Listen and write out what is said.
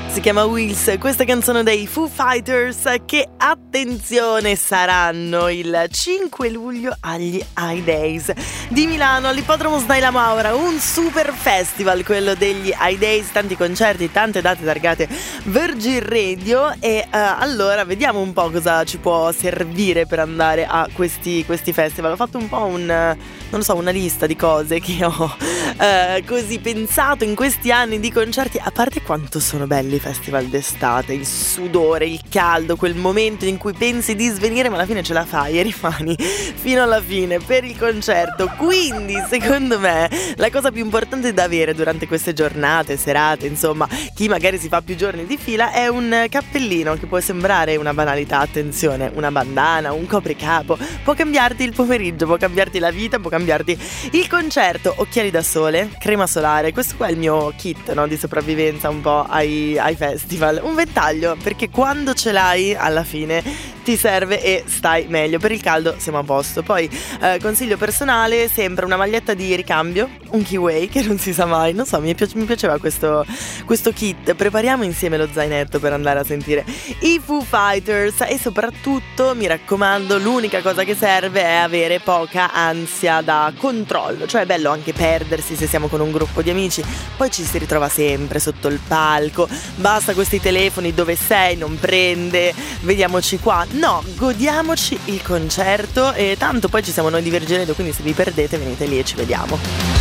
Si chiama Wheels, questa canzone dei Foo Fighters che, attenzione, saranno il 5 luglio agli High Days di Milano all'Ippodromo Snaila Maura, un super festival quello degli High Days, tanti concerti, tante date targate Virgin Radio e allora vediamo un po' cosa ci può servire per andare a questi festival. Ho fatto un po' una lista di cose che ho così pensato in questi anni di concerti, a parte quanto sono belli i festival d'estate, il sudore, il caldo, quel momento in cui pensi di svenire ma alla fine ce la fai e rimani fino alla fine per il concerto. Quindi secondo me la cosa più importante da avere durante queste giornate, serate, insomma chi magari si fa più giorni di fila, è un cappellino che può sembrare una banalità, attenzione, una bandana, un copricapo, può cambiarti il pomeriggio, può cambiarti la vita, può cambiarti il concerto. Occhiali da sole, crema solare, questo qua è il mio kit, no, di sopravvivenza un po' ai festival. Un ventaglio, perché quando ce l'hai alla fine ti serve e stai meglio. Per il caldo siamo a posto. Poi consiglio personale, sempre una maglietta di ricambio, un Keyway, che non si sa mai, non so, mi piaceva questo kit. Prepariamo insieme lo zainetto per andare a sentire i Foo Fighters e soprattutto, mi raccomando, l'unica cosa che serve è avere poca ansia da controllo, cioè è bello anche perdersi se siamo con un gruppo di amici, poi ci si ritrova sempre sotto il palco, basta questi telefoni, dove sei, non prende, vediamoci qua. No, godiamoci il concerto e tanto poi ci siamo noi di Virgin Radio, quindi se vi perdete venite lì e ci vediamo.